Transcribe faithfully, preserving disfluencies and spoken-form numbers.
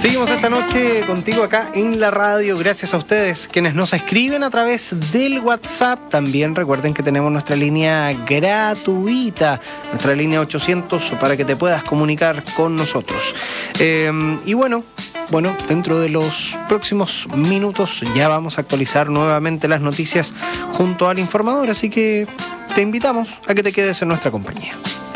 Seguimos esta noche contigo acá en la radio. Gracias a ustedes quienes nos escriben a través del WhatsApp. También recuerden que tenemos nuestra línea gratuita, nuestra línea ochocientos, para que te puedas comunicar con nosotros. Eh, y bueno, bueno, dentro de los próximos minutos ya vamos a actualizar nuevamente las noticias junto al informador. Así que te invitamos a que te quedes en nuestra compañía.